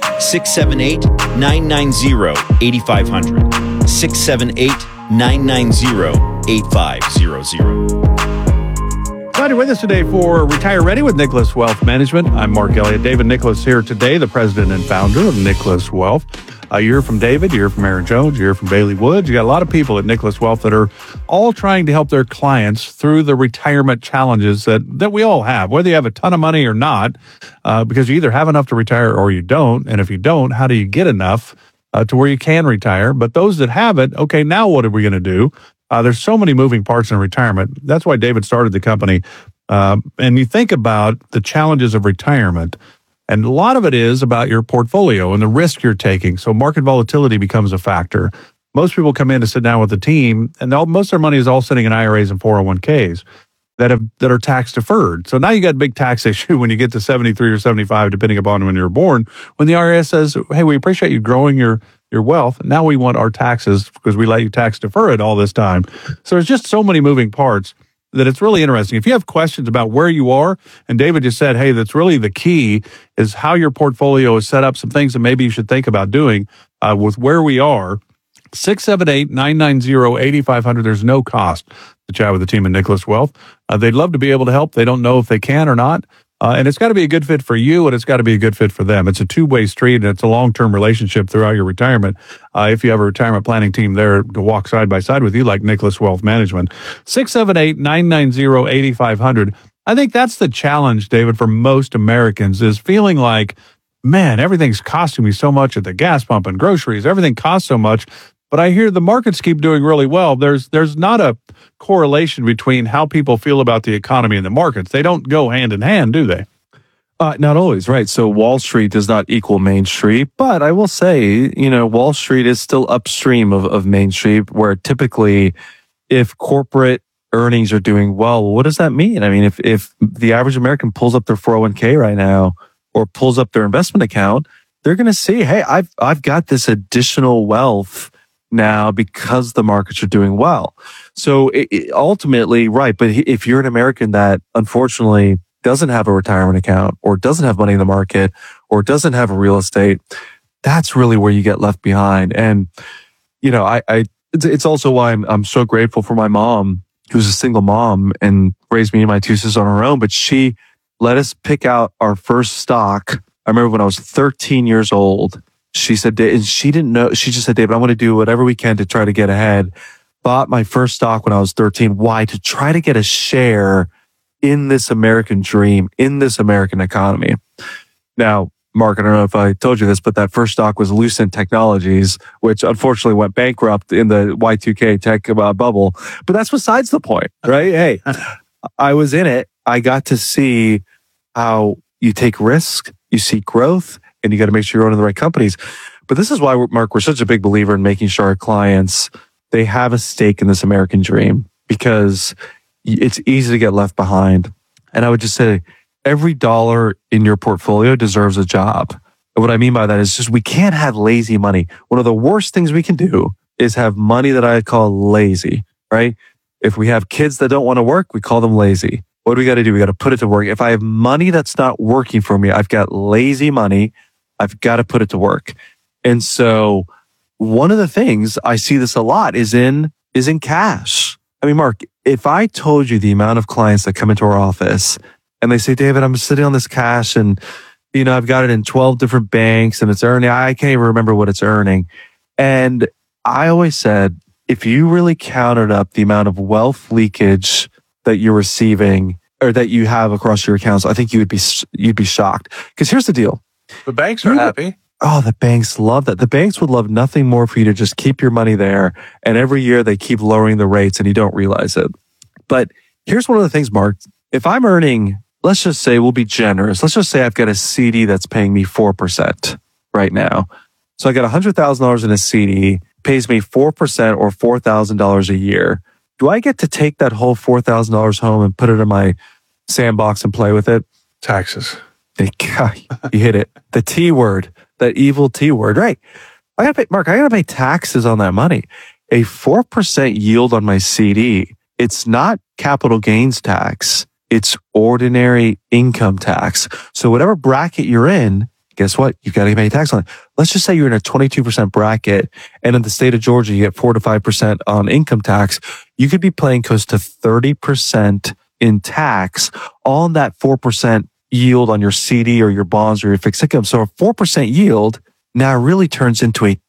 678-990-8500. 678-990-8500. Glad you're with us today for Retire Ready with Nicholas Wealth Management. I'm Mark Elliott. David Nicholas here today, the president and founder of Nicholas Wealth. You hear from David, you hear from Aaron Jones, you hear from Bailey Woods. You got a lot of people at Nicholas Wealth that are all trying to help their clients through the retirement challenges that we all have, whether you have a ton of money or not, because you either have enough to retire or you don't. And if you don't, how do you get enough to where you can retire? But those that have it, okay, now what are we going to do? There's so many moving parts in retirement. That's why David started the company. And you think about the challenges of retirement, and a lot of it is about your portfolio and the risk you're taking. So market volatility becomes a factor. Most people come in to sit down with the team, and most of their money is all sitting in IRAs and 401ks that are tax deferred. So now you got a big tax issue when you get to 73 or 75, depending upon when you were born, when the IRS says, hey, we appreciate you growing your wealth. Now we want our taxes because we let you tax defer it all this time. So there's just so many moving parts that it's really interesting. If you have questions about where you are, and David just said, hey, that's really the key is how your portfolio is set up, some things that maybe you should think about doing with where we are, 678-990-8500. There's no cost to chat with the team at Nicholas Wealth. They'd love to be able to help. They don't know if they can or not. And it's got to be a good fit for you, and it's got to be a good fit for them. It's a two-way street, and it's a long-term relationship throughout your retirement. If you have a retirement planning team there to walk side by side with you, like Nicholas Wealth Management, 678-990-8500. I think that's the challenge, David, for most Americans is feeling like, man, everything's costing me so much at the gas pump and groceries. Everything costs so much. But I hear the markets keep doing really well. There's not a correlation between how people feel about the economy and the markets. They don't go hand in hand, do they? Not always, right? So Wall Street does not equal Main Street, but I will say, Wall Street is still upstream of Main Street, where typically if corporate earnings are doing well, what does that mean? I mean, if the average American pulls up their 401k right now or pulls up their investment account, they're going to see, hey, I've got this additional wealth now because the markets are doing well. So ultimately, right. But if you're an American that unfortunately doesn't have a retirement account or doesn't have money in the market or doesn't have a real estate, that's really where you get left behind. And, it's also why I'm so grateful for my mom, who's a single mom and raised me and my two sisters on her own. But she let us pick out our first stock. I remember when I was 13 years old, she said, and she didn't know, she just said, David, I'm going to do whatever we can to try to get ahead. Bought my first stock when I was 13. Why? To try to get a share in this American dream, in this American economy. Now, Mark, I don't know if I told you this, but that first stock was Lucent Technologies, which unfortunately went bankrupt in the Y2K tech bubble. But that's besides the point, right? Hey, I was in it. I got to see how you take risk, you seek growth, and you got to make sure you're owning the right companies. But this is why, Mark, we're such a big believer in making sure our clients, they have a stake in this American dream, because it's easy to get left behind. And I would just say every dollar in your portfolio deserves a job. And what I mean by that is just we can't have lazy money. One of the worst things we can do is have money that I call lazy, right? If we have kids that don't want to work, we call them lazy. What do we got to do? We got to put it to work. If I have money that's not working for me, I've got lazy money. I've got to put it to work. And so one of the things I see this a lot is in cash. I mean, Mark, if I told you the amount of clients that come into our office and they say, David, I'm sitting on this cash and, I've got it in 12 different banks and it's earning, I can't even remember what it's earning. And I always said, if you really counted up the amount of wealth leakage that you're receiving or that you have across your accounts, I think you'd be shocked. Because here's the deal. The banks are happy. Oh, the banks love that. The banks would love nothing more for you to just keep your money there. And every year they keep lowering the rates and you don't realize it. But here's one of the things, Mark. If I'm earning, let's just say we'll be generous. Let's just say I've got a CD that's paying me 4% right now. So I got $100,000 in a CD, pays me 4% or $4,000 a year. Do I get to take that whole $4,000 home and put it in my sandbox and play with it? Taxes. You hit it. The T word, that evil T word, right? I got to pay taxes on that money. A 4% yield on my CD, it's not capital gains tax. It's ordinary income tax. So whatever bracket you're in, guess what? You've got to pay tax on it. Let's just say you're in a 22% bracket, and in the state of Georgia, you get 4 to 5% on income tax. You could be paying close to 30% in tax on that 4% yield on your CD or your bonds or your fixed income. So a 4% yield now really turns into a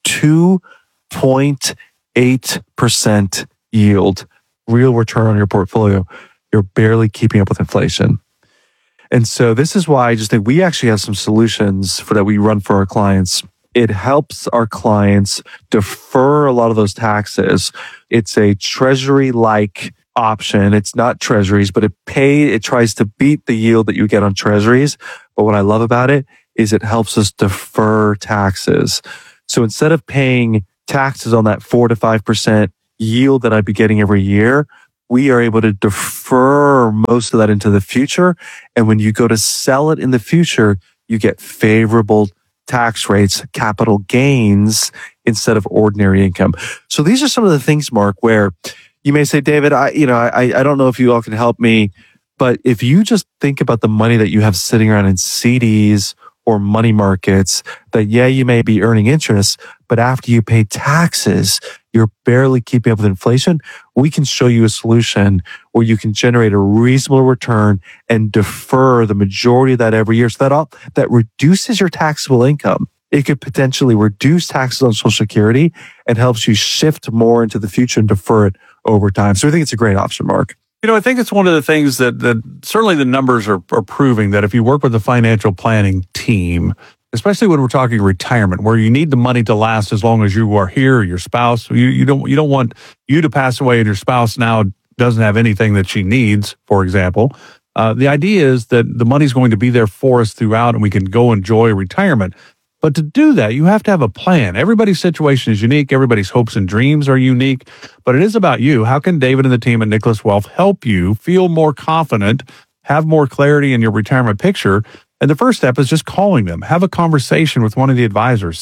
2.8% yield, real return on your portfolio. You're barely keeping up with inflation. And so this is why I just think we actually have some solutions for that we run for our clients. It helps our clients defer a lot of those taxes. It's a treasury-like option. It's not treasuries, but it tries to beat the yield that you get on treasuries. But what I love about it is it helps us defer taxes. So instead of paying taxes on that 4 to 5% yield that I'd be getting every year, we are able to defer most of that into the future. And when you go to sell it in the future, you get favorable tax rates, capital gains instead of ordinary income. So these are some of the things, Mark, where you may say, David, I don't know if you all can help me, but if you just think about the money that you have sitting around in CDs or money markets, that you may be earning interest, but after you pay taxes, you're barely keeping up with inflation. We can show you a solution where you can generate a reasonable return and defer the majority of that every year. So that reduces your taxable income. It could potentially reduce taxes on Social Security and helps you shift more into the future and defer it over time. So I think it's a great option, Mark. I think it's one of the things that certainly the numbers are proving that if you work with a financial planning team, especially when we're talking retirement, where you need the money to last as long as you are here, or your spouse, you don't want you to pass away and your spouse now doesn't have anything that she needs, for example. The idea is that the money's going to be there for us throughout and we can go enjoy retirement. But to do that, you have to have a plan. Everybody's situation is unique. Everybody's hopes and dreams are unique. But it is about you. How can David and the team at Nicholas Wealth help you feel more confident, have more clarity in your retirement picture? And the first step is just calling them. Have a conversation with one of the advisors.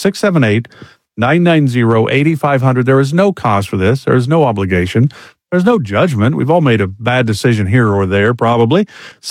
678-990-8500. There is no cost for this. There is no obligation. There's no judgment. We've all made a bad decision here or there, probably.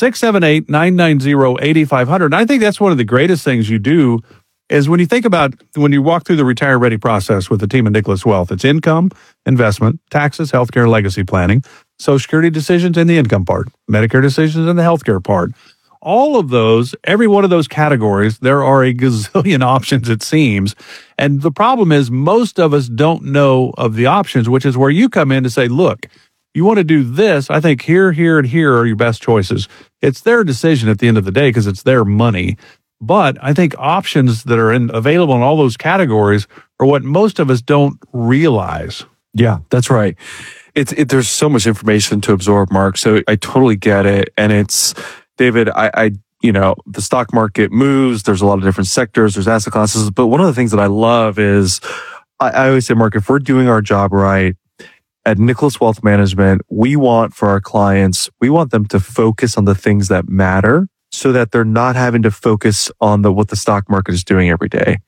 678-990-8500. And I think that's one of the greatest things you do is when you think about when you walk through the Retire Ready process with the team at Nicholas Wealth, it's income, investment, taxes, healthcare, legacy planning, Social Security decisions in the income part, Medicare decisions in the healthcare part. All of those, every one of those categories, there are a gazillion options, it seems. And the problem is most of us don't know of the options, which is where you come in to say, look, you want to do this. I think here, and here are your best choices. It's their decision at the end of the day because it's their money. But I think options that are available in all those categories are what most of us don't realize. Yeah, that's right. There's so much information to absorb, Mark. So I totally get it. And it's, David, the stock market moves. There's a lot of different sectors. There's asset classes. But one of the things that I love is I always say, Mark, if we're doing our job right at Nicholas Wealth Management, we want for our clients, we want them to focus on the things that matter, so that they're not having to focus on what the stock market is doing every day.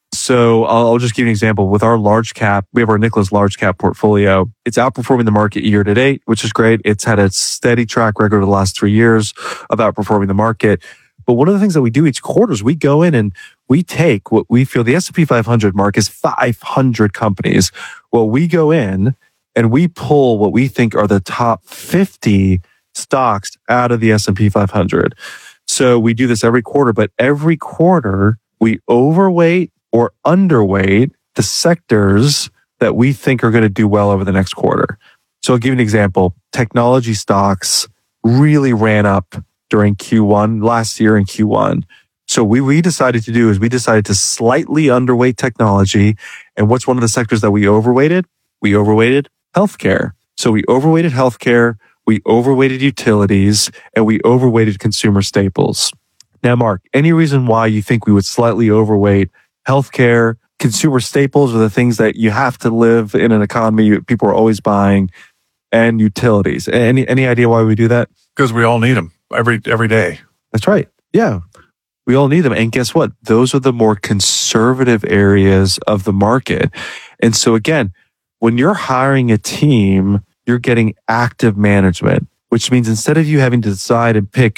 So I'll just give you an example. With our large cap, we have our Nicholas large cap portfolio. It's outperforming the market year to date, which is great. It's had a steady track record over the last 3 years of outperforming the market. But one of the things that we do each quarter is we go in and we take what we feel the S&P 500 mark is 500 companies. Well, we go in and we pull what we think are the top 50 stocks out of the S&P 500. So we do this every quarter, but every quarter we overweight or underweight the sectors that we think are going to do well over the next quarter. So I'll give you an example. Technology stocks really ran up during Q1 last year in Q1. So we decided to do is we decided to slightly underweight technology. And what's one of the sectors that we overweighted? We overweighted healthcare. So we overweighted healthcare. We overweighted utilities, and we overweighted consumer staples. Now, Mark, any reason why you think we would slightly overweight healthcare, consumer staples are the things that you have to live in an economy people are always buying, and utilities? Any idea why we do that? Because we all need them every day. That's right. Yeah. We all need them. And guess what? Those are the more conservative areas of the market. And so again, when you're hiring a team, you're getting active management, which means instead of you having to decide and pick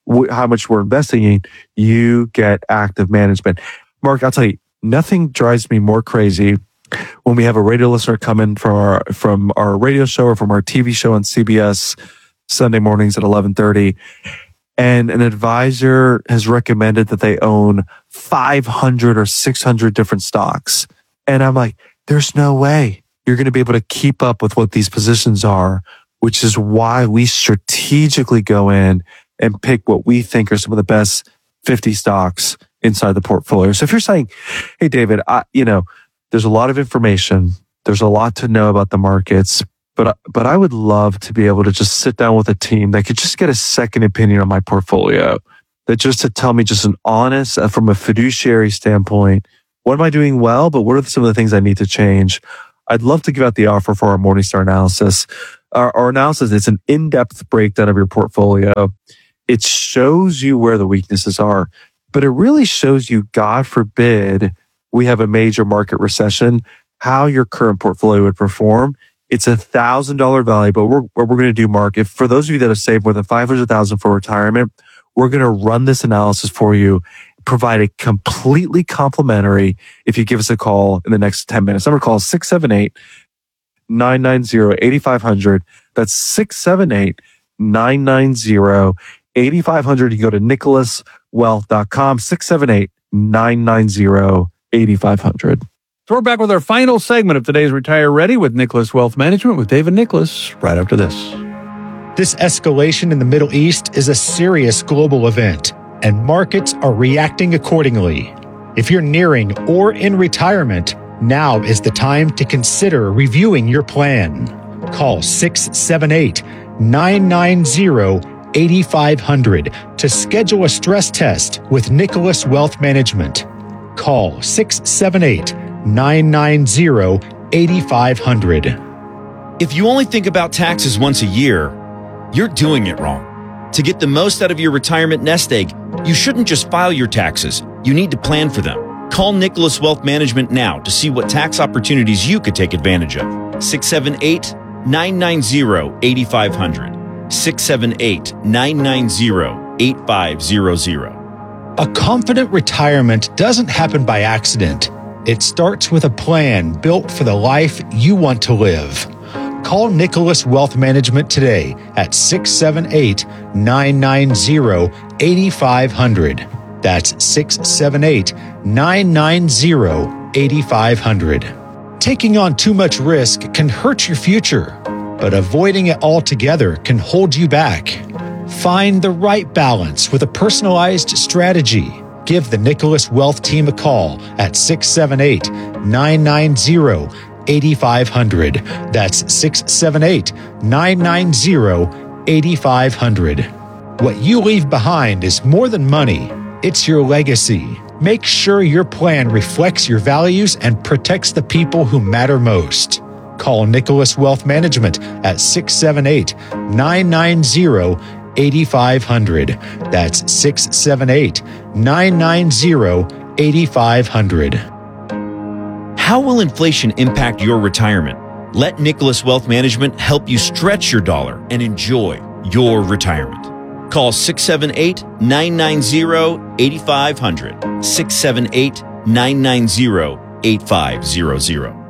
how much we're investing in, you get active management. Mark, I'll tell you, nothing drives me more crazy when we have a radio listener come in from our radio show or from our TV show on CBS Sunday mornings at 11:30, and an advisor has recommended that they own 500 or 600 different stocks. And I'm like, there's no way you're going to be able to keep up with what these positions are, which is why we strategically go in and pick what we think are some of the best 50 stocks inside the portfolio. So if you're saying, hey, David, there's a lot of information, there's a lot to know about the markets, but I would love to be able to just sit down with a team that could just get a second opinion on my portfolio, that just to tell me just an honest, from a fiduciary standpoint, what am I doing well, but what are some of the things I need to change? I'd love to give out the offer for our Morningstar analysis. Our analysis, it's an in-depth breakdown of your portfolio. It shows you where the weaknesses are, but it really shows you, God forbid, we have a major market recession, how your current portfolio would perform. It's $1,000 value, but what we're going to do, Mark, if for those of you that have saved more than $500,000 for retirement, we're going to run this analysis for you, provide it completely complimentary if you give us a call in the next 10 minutes. Number call is 678-990-8500. That's 678-990-8500. You can go to nicholaswealth.com, 678-990-8500. So we're back with our final segment of today's Retire Ready with Nicholas Wealth Management with David Nicholas right after this. This escalation in the Middle East is a serious global event, and markets are reacting accordingly. If you're nearing or in retirement, now is the time to consider reviewing your plan. Call 678-990-8500 to schedule a stress test with Nicholas Wealth Management. Call 678-990-8500. If you only think about taxes once a year, you're doing it wrong. To get the most out of your retirement nest egg, you shouldn't just file your taxes. You need to plan for them. Call Nicholas Wealth Management now to see what tax opportunities you could take advantage of. 678-990-8500. 678-990-8500. A confident retirement doesn't happen by accident. It starts with a plan built for the life you want to live. Call Nicholas Wealth Management today at 678-990-8500. That's 678-990-8500. Taking on too much risk can hurt your future, but avoiding it altogether can hold you back. Find the right balance with a personalized strategy. Give the Nicholas Wealth team a call at 678-990-8500. That's 678-990-8500. What you leave behind is more than money. It's your legacy. Make sure your plan reflects your values and protects the people who matter most. Call Nicholas Wealth Management at 678-990-8500. That's 678-990-8500. How will inflation impact your retirement? Let Nicholas Wealth Management help you stretch your dollar and enjoy your retirement. Call 678-990-8500. 678-990-8500.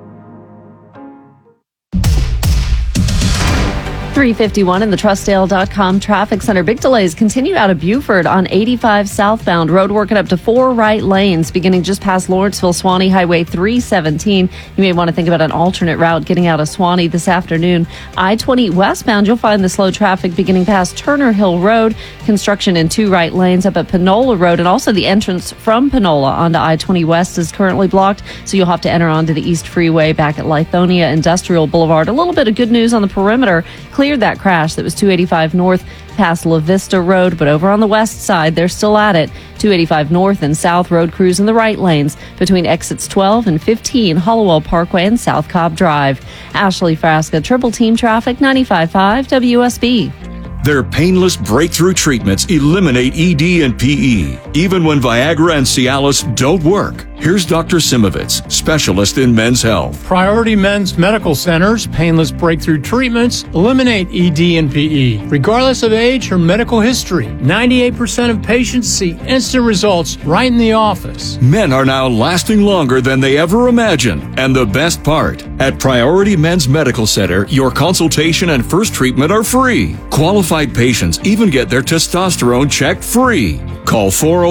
351 in the Trustdale.com traffic center. Big delays continue out of Buford on 85 southbound. Road working up to 4 right lanes beginning just past Lawrenceville, Swanee Highway 317. You may want to think about an alternate route getting out of Swanee this afternoon. I-20 westbound, you'll find the slow traffic beginning past Turner Hill Road. Construction in 2 right lanes up at Panola Road, and also the entrance from Panola onto I-20 West is currently blocked, so you'll have to enter onto the East Freeway back at Lithonia Industrial Boulevard. A little bit of good news on the perimeter. Cleared that crash that was 285 north past La Vista Road, but over on the west side, they're still at it. 285 north and south road crews in the right lanes between exits 12 and 15, Hollowell Parkway and South Cobb Drive. Ashley Frasca, Triple Team Traffic, 95.5 WSB. Their painless breakthrough treatments eliminate ED and PE, even when Viagra and Cialis don't work. Here's Dr. Simovitz, specialist in men's health. Priority Men's Medical Center's painless breakthrough treatments eliminate ED and PE, regardless of age or medical history. 98% of patients see instant results right in the office. Men are now lasting longer than they ever imagined. And the best part, at Priority Men's Medical Center, your consultation and first treatment are free. Qualified patients even get their testosterone checked free. Call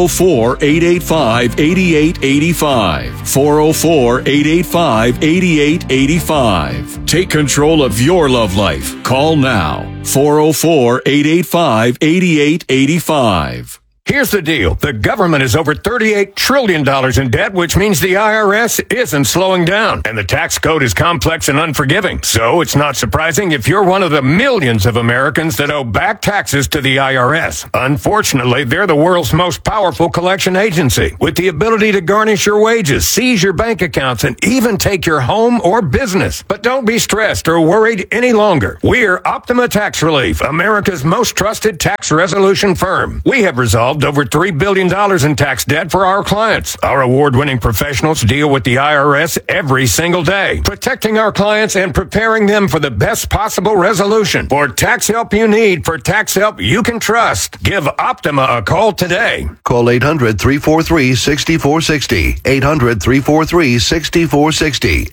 404-885-8885. 404-885-8885. Take control of your love life. Call now. 404-885-8885. Here's the deal. The government is over $38 trillion in debt, which means the IRS isn't slowing down. And the tax code is complex and unforgiving. So it's not surprising if you're one of the millions of Americans that owe back taxes to the IRS. Unfortunately, they're the world's most powerful collection agency, with the ability to garnish your wages, seize your bank accounts, and even take your home or business. But don't be stressed or worried any longer. We're Optima Tax Relief, America's most trusted tax resolution firm. We have resolved over $3 billion in tax debt for our clients. Our award-winning professionals deal with the IRS every single day, protecting our clients and preparing them for the best possible resolution. For tax help you need, for tax help you can trust, give Optima a call today. Call 800-343-6460. 800-343-6460.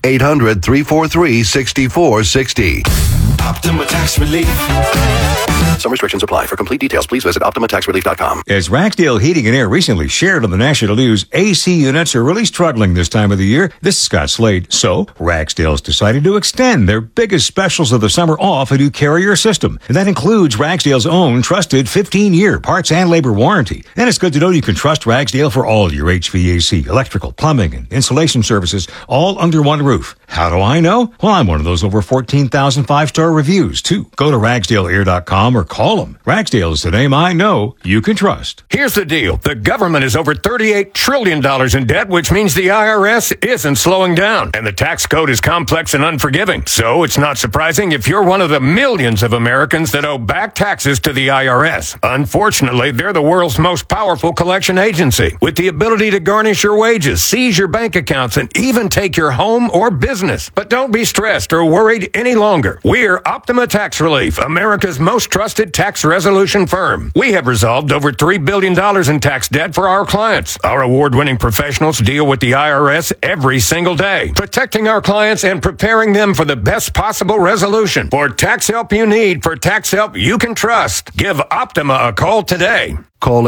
800-343-6460. Optima Tax Relief. Some restrictions apply. For complete details, please visit OptimaTaxRelief.com. As Ragsdale Heating and Air recently shared on the national news, AC units are really struggling this time of the year. This is Scott Slade. So, Ragsdale's decided to extend their biggest specials of the summer off a new Carrier system. And that includes Ragsdale's own trusted 15-year parts and labor warranty. And it's good to know you can trust Ragsdale for all your HVAC, electrical, plumbing, and insulation services, all under one roof. How do I know? Well, I'm one of those over 14,000 five-star reviews, too. Go to RagsdaleAir.com or call them. Ragsdale is the name I know you can trust. Here's the deal. The government is over $38 trillion in debt, which means the IRS isn't slowing down. And the tax code is complex and unforgiving. So it's not surprising if you're one of the millions of Americans that owe back taxes to the IRS. Unfortunately, they're the world's most powerful collection agency, with the ability to garnish your wages, seize your bank accounts, and even take your home or business. But don't be stressed or worried any longer. We're Optima Tax Relief, America's most trusted tax resolution firm. We have resolved over $3 billion in tax debt for our clients. Our award-winning professionals deal with the IRS every single day, protecting our clients and preparing them for the best possible resolution. For tax help you need, for tax help you can trust, give Optima a call today. Call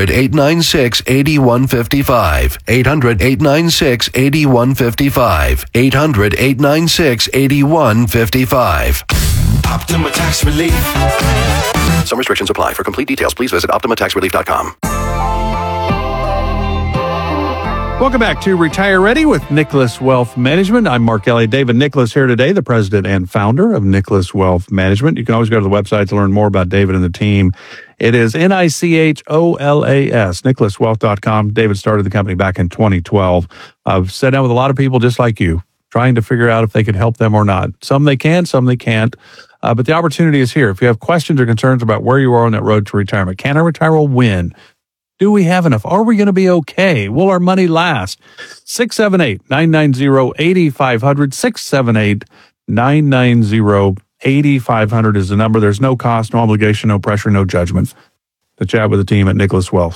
800-896-8155. 800-896-8155. 800-896-8155. Optima Tax Relief. Some restrictions apply. For complete details, please visit OptimaTaxRelief.com. Welcome back to Retire Ready with Nicholas Wealth Management. I'm Mark Elliott. David Nicholas here today, the president and founder of Nicholas Wealth Management. You can always go to the website to learn more about David and the team. It is NICHOLAS, nicholaswealth.com. David started the company back in 2012. I've sat down with a lot of people just like you, trying to figure out if they can help them or not. Some they can, some they can't. But the opportunity is here. If you have questions or concerns about where you are on that road to retirement, can I retire or win? Do we have enough? Are we going to be okay? Will our money last? 678-990-8500. 678-990-8500 is the number. There's no cost, no obligation, no pressure, no judgment. The chat with the team at Nicholas Wealth.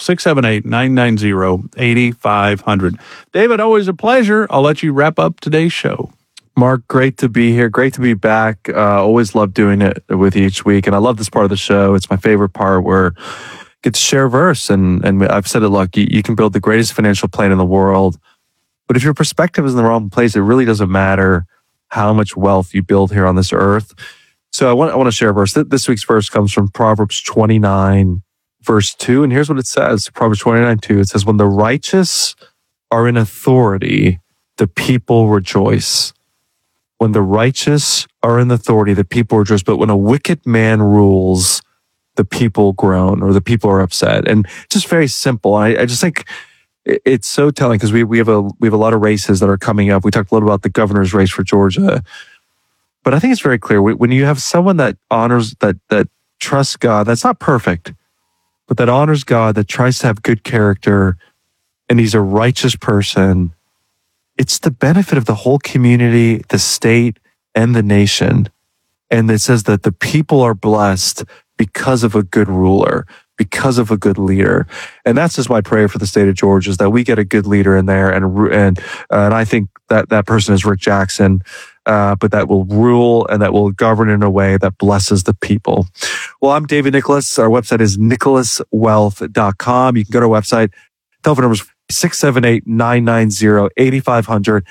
678-990-8500. David, always a pleasure. I'll let you wrap up today's show. Mark, great to be here. Great to be back. Always love doing it with you each week. And I love this part of the show. It's my favorite part where get to share verse. And I've said it, look, you can build the greatest financial plan in the world, but if your perspective is in the wrong place, it really doesn't matter how much wealth you build here on this earth. So I want to share a verse. This week's verse comes from Proverbs 29, verse 2. And here's what it says. Proverbs 29, 2. It says, when the righteous are in authority, the people rejoice. When the righteous are in authority, the people rejoice. But when a wicked man rules, the people groan or the people are upset. And just very simple. I just think it's so telling because we have a lot of races that are coming up. We talked a little about the governor's race for Georgia, but I think it's very clear when you have someone that honors, that trusts God, that's not perfect, but that honors God, that tries to have good character, and he's a righteous person, it's the benefit of the whole community, the state, and the nation. And it says that the people are blessed because of a good ruler, because of a good leader. And that's just my prayer for the state of Georgia, is that we get a good leader in there. And I think that person is Rick Jackson, but that will rule and that will govern in a way that blesses the people. Well, I'm David Nicholas. Our website is nicholaswealth.com. You can go to our website. Telephone number is 678-990-8500,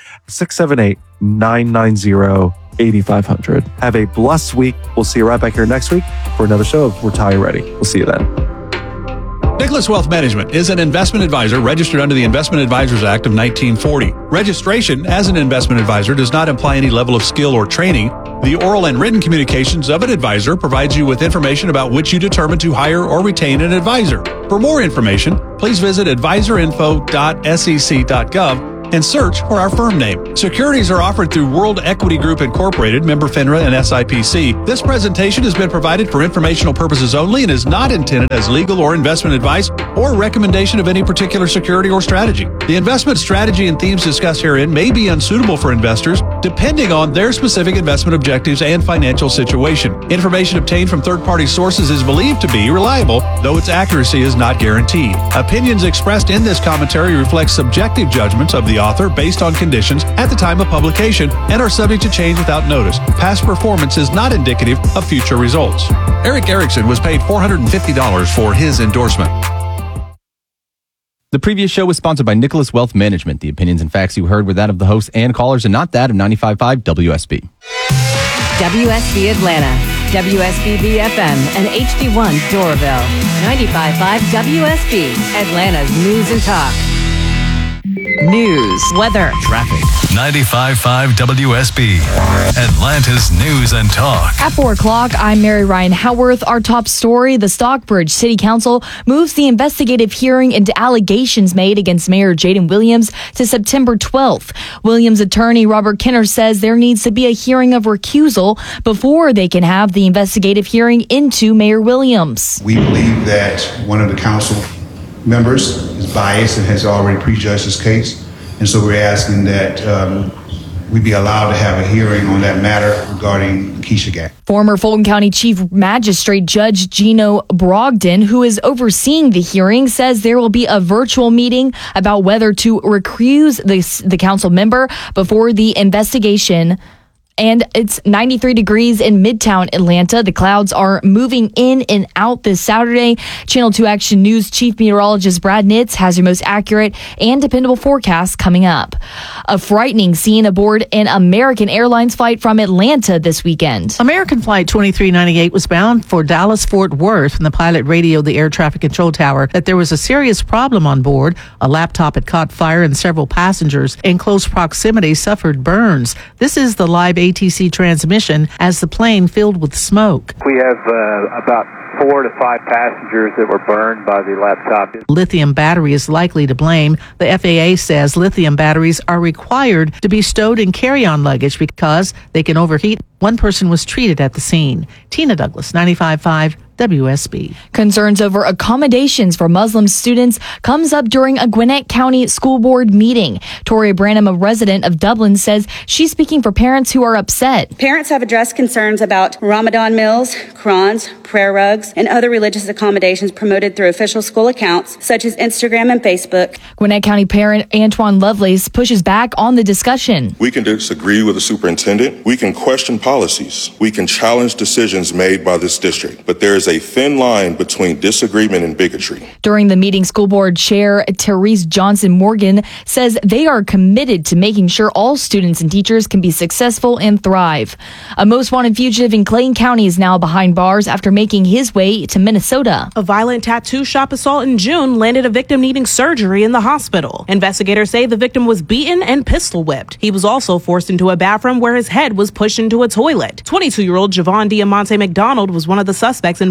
678-990-8500. Have a blessed week. We'll see you right back here next week for another show of Retire Ready. We'll see you then. Nicholas Wealth Management is an investment advisor registered under the Investment Advisors Act of 1940. Registration as an investment advisor does not imply any level of skill or training. The oral and written communications of an advisor provides you with information about which you determine to hire or retain an advisor. For more information, please visit advisorinfo.sec.gov and search for our firm name. Securities are offered through World Equity Group Incorporated, member FINRA and SIPC. This presentation has been provided for informational purposes only and is not intended as legal or investment advice or recommendation of any particular security or strategy. The investment strategy and themes discussed herein may be unsuitable for investors depending on their specific investment objectives and financial situation. Information obtained from third-party sources is believed to be reliable, though its accuracy is not guaranteed. Opinions expressed in this commentary reflect subjective judgments of the author based on conditions at the time of publication and are subject to change without notice. Past performance is not indicative of future results. Eric Erickson was paid $450 for his endorsement. The previous show was sponsored by Nicholas Wealth Management. The opinions and facts you heard were that of the hosts and callers and not that of 95.5 WSB. WSB Atlanta, WSB BFM, and HD1 Doraville. 95.5 WSB, Atlanta's news and talk. News, weather, traffic. 95.5 WSB, Atlanta's news and talk. At 4 o'clock, I'm Mary Ryan Howarth. Our top story, the Stockbridge City Council moves the investigative hearing into allegations made against Mayor Jaden Williams to September 12th. Williams' attorney, Robert Kenner, says there needs to be a hearing of recusal before they can have the investigative hearing into Mayor Williams. We believe that one of the council members is biased and has already prejudged this case. And so we're asking that we be allowed to have a hearing on that matter regarding Keisha Gack. Former Fulton County Chief Magistrate Judge Gino Brogdon, who is overseeing the hearing, says there will be a virtual meeting about whether to recuse the council member before the investigation. And it's 93 degrees in Midtown Atlanta. The clouds are moving in and out this Saturday. Channel 2 Action News Chief Meteorologist Brad Nitz has your most accurate and dependable forecast coming up. A frightening scene aboard an American Airlines flight from Atlanta this weekend. American Flight 2398 was bound for Dallas-Fort Worth when the pilot radioed the air traffic control tower that there was a serious problem on board. A laptop had caught fire and several passengers in close proximity suffered burns. This is the live ATC transmission as the plane filled with smoke. We have about 4 to 5 passengers that were burned by the laptop. Lithium battery is likely to blame. The FAA says lithium batteries are required to be stowed in carry-on luggage because they can overheat. One person was treated at the scene. Tina Douglas, 95.5 WSB. Concerns over accommodations for Muslim students comes up during a Gwinnett County School Board meeting. Toria Branham, a resident of Dublin, says she's speaking for parents who are upset. Parents have addressed concerns about Ramadan meals, Qurans, prayer rugs, and other religious accommodations promoted through official school accounts such as Instagram and Facebook. Gwinnett County parent Antoine Lovelace pushes back on the discussion. We can disagree with the superintendent. We can question policies. We can challenge decisions made by this district. But there is a thin line between disagreement and bigotry. During the meeting, School Board Chair Therese Johnson Morgan says they are committed to making sure all students and teachers can be successful and thrive. A most wanted fugitive in Clayton County is now behind bars after making his way to Minnesota. A violent tattoo shop assault in June landed a victim needing surgery in the hospital. Investigators say the victim was beaten and pistol whipped. He was also forced into a bathroom where his head was pushed into a toilet. 22-year-old Javon Diamante McDonald was one of the suspects in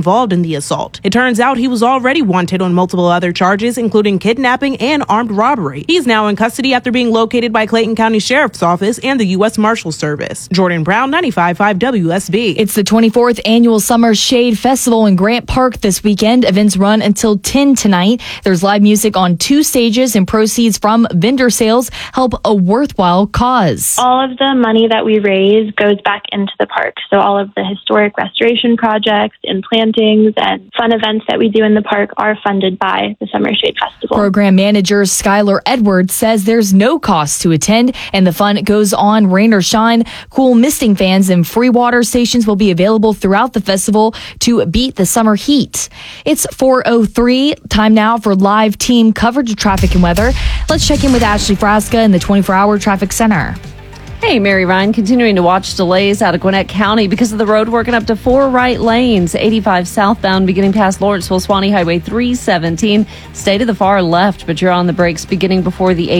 involved in the assault. It turns out he was already wanted on multiple other charges, including kidnapping and armed robbery. He's now in custody after being located by Clayton County Sheriff's Office and the U.S. Marshals Service. Jordan Brown, 95.5 WSB. It's the 24th annual Summer Shade Festival in Grant Park this weekend. Events run until 10 tonight. There's live music on 2 stages, and proceeds from vendor sales help a worthwhile cause. All of the money that we raise goes back into the park. So all of the historic restoration projects and plantings and fun events that we do in the park are funded by the Summer Shade Festival. Program manager Skylar Edwards says there's no cost to attend, and the fun goes on rain or shine. Cool misting fans and free water stations will be available throughout the festival to beat the summer heat. It's 4:03. Time now for live team coverage of traffic and weather. Let's check in with Ashley Frasca in the 24-hour traffic center. Hey, Mary Ryan, continuing to watch delays out of Gwinnett County because of the road working up to 4 right lanes. 85 southbound beginning past Lawrenceville, Swanee Highway 317. Stay to the far left, but you're on the brakes beginning before the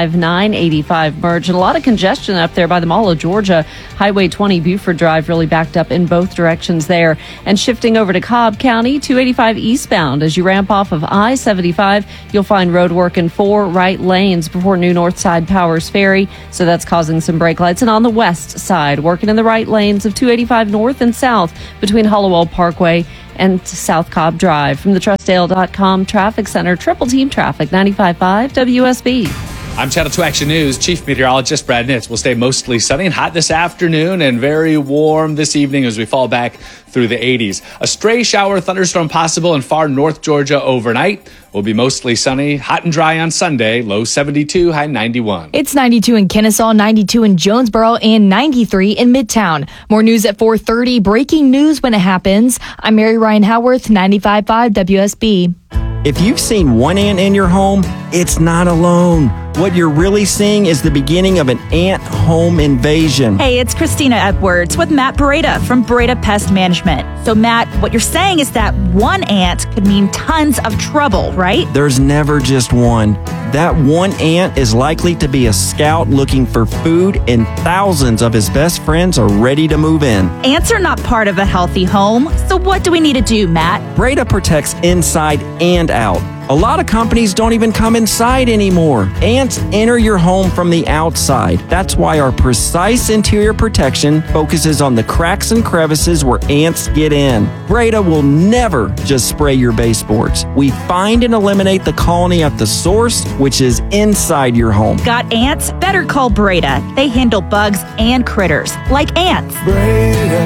85-985 merge. And a lot of congestion up there by the Mall of Georgia. Highway 20 Buford Drive really backed up in both directions there. And shifting over to Cobb County, 285 eastbound. As you ramp off of I-75, you'll find road work in 4 right lanes before New Northside Powers Ferry. So that's causing some brake lights. And on the west side, working in the right lanes of 285 north and south between Hollowell Parkway and South Cobb Drive. From the Trustdale.com Traffic Center, Triple Team Traffic, 95.5 WSB. I'm Channel 2 Action News. Chief Meteorologist Brad Nitz. Will stay mostly sunny and hot this afternoon and very warm this evening as we fall back through the 80s. A stray shower thunderstorm possible in far north Georgia overnight. Will be mostly sunny, hot and dry on Sunday, low 72, high 91. It's 92 in Kennesaw, 92 in Jonesboro, and 93 in Midtown. More news at 4:30. Breaking news when it happens. I'm Mary Ryan Howarth, 95.5 WSB. If you've seen one ant in your home, it's not alone. What you're really seeing is the beginning of an ant home invasion. Hey, it's Christina Edwards with Matt Beretta from Beretta Pest Management. So, Matt, what you're saying is that one ant could mean tons of trouble, right? There's never just one. That one ant is likely to be a scout looking for food, and thousands of his best friends are ready to move in. Ants are not part of a healthy home. So what do we need to do, Matt? Beretta protects inside and out. A lot of companies don't even come inside anymore. Ants enter your home from the outside. That's why our precise interior protection focuses on the cracks and crevices where ants get in. Beretta will never just spray your baseboards. We find and eliminate the colony at the source, which is inside your home. Got ants? Better call Beretta. They handle bugs and critters, like ants. Beretta,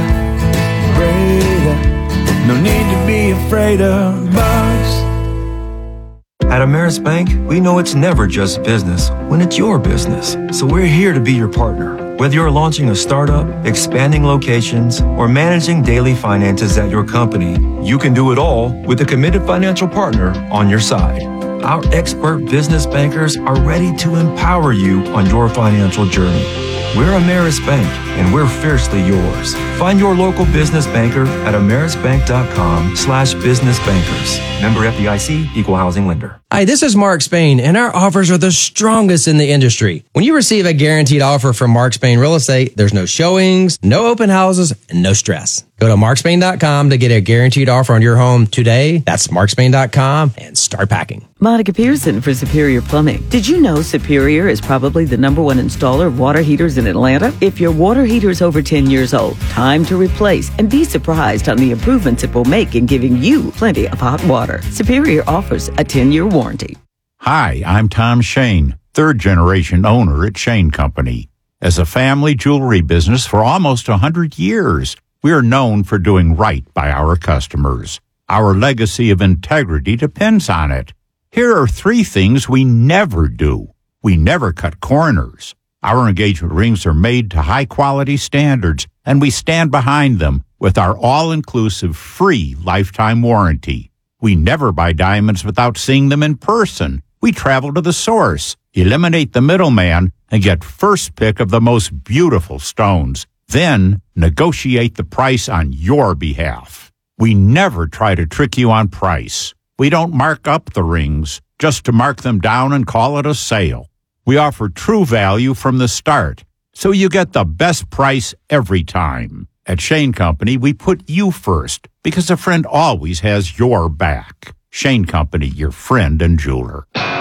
no need to be afraid of bugs. At Ameris Bank, we know it's never just business when it's your business. So we're here to be your partner. Whether you're launching a startup, expanding locations, or managing daily finances at your company, you can do it all with a committed financial partner on your side. Our expert business bankers are ready to empower you on your financial journey. We're Ameris Bank, and we're fiercely yours. Find your local business banker at amerisbank.com/businessbankers. Member FDIC, Equal Housing Lender. Hi, this is Mark Spain, and our offers are the strongest in the industry. When you receive a guaranteed offer from Mark Spain Real Estate, there's no showings, no open houses, and no stress. Go to markspain.com to get a guaranteed offer on your home today. That's markspain.com and start packing. Monica Pearson for Superior Plumbing. Did you know Superior is probably the #1 installer of water heaters in Atlanta? If your water heater is over 10 years old, time to replace and be surprised on the improvements it will make in giving you plenty of hot water. Superior offers a 10-year warranty. Hi, I'm Tom Shane, third-generation owner at Shane Company. As a family jewelry business for almost 100 years, we are known for doing right by our customers. Our legacy of integrity depends on it. Here are 3 things we never do. We never cut corners. Our engagement rings are made to high-quality standards, and we stand behind them with our all-inclusive free lifetime warranty. We never buy diamonds without seeing them in person. We travel to the source, eliminate the middleman, and get first pick of the most beautiful stones. Then negotiate the price on your behalf. We never try to trick you on price. We don't mark up the rings just to mark them down and call it a sale. We offer true value from the start, so you get the best price every time. At Shane Company, we put you first because a friend always has your back. Shane Company, your friend and jeweler.